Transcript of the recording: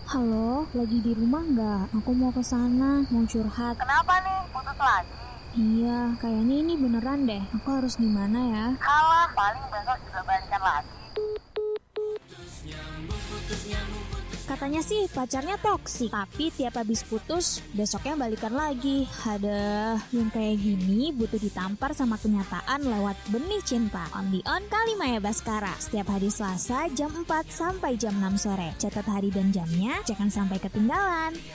Halo, lagi di rumah nggak? Aku mau ke sana, mau curhat. Kenapa nih? Putus lagi? Iya, kayaknya ini beneran deh. Aku harus gimana ya? Halah, paling besok juga balikan lagi. Katanya sih pacarnya toksik, tapi tiap habis putus, besoknya balikan lagi. Ada yang kayak gini butuh ditampar sama kenyataan lewat benih cinta. Only on Kalimaya Baskara. Setiap hari Selasa jam 4 sampai jam 6 sore. Catat hari dan jamnya, jangan sampai ketinggalan.